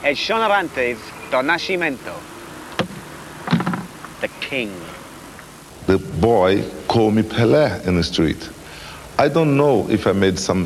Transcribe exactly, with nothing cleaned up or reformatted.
El Sean Arantes do Nascimento, the king. The boy called me Pelé in the street. I don't know if I made some